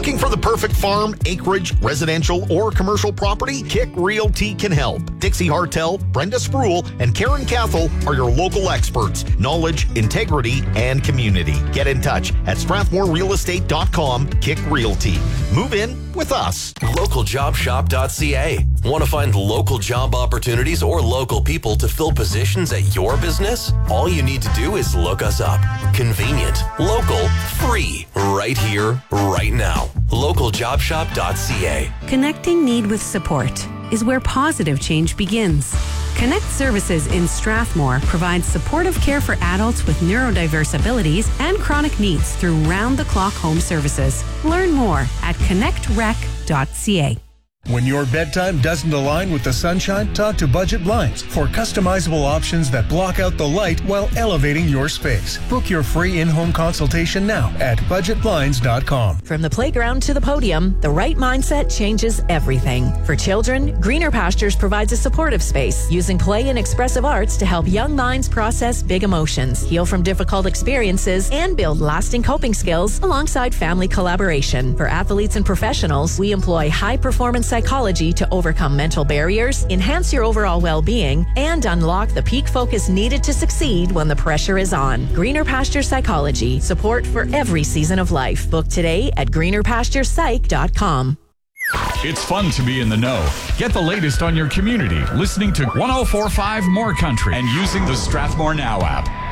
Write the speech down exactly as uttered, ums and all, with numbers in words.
Looking for the perfect farm, acreage, residential, or commercial property? Kick Realty can help. Dixie Hartel, Brenda Spruill, and Karen Cathell are your local experts. Knowledge, integrity, and community. Get in touch at strathmore real estate dot com. Kick Realty. Move in with us. local job shop dot c a. Want to find local job opportunities or local people to fill positions at your business? All you need to do is look us up. Convenient, local, free, right here, right now. local job shop dot c a. Connecting need with support is where positive change begins. Connect Services in Strathmore provides supportive care for adults with neurodiverse abilities and chronic needs through round-the-clock home services. Learn more at connect rec dot c a. When your bedtime doesn't align with the sunshine, talk to Budget Blinds for customizable options that block out the light while elevating your space. Book your free in-home consultation now at budget blinds dot com. From the playground to the podium, the right mindset changes everything. For children, Greener Pastures provides a supportive space using play and expressive arts to help young minds process big emotions, heal from difficult experiences, and build lasting coping skills alongside family collaboration. For athletes and professionals, we employ high-performance psychology to overcome mental barriers, enhance your overall well-being, and unlock the peak focus needed to succeed when the pressure is on. Greener Pasture Psychology. Support for every season of life. Book today at greener pasture psych dot com. It's fun to be in the know. Get the latest on your community, listening to one oh four point five More Country and using the Strathmore Now app.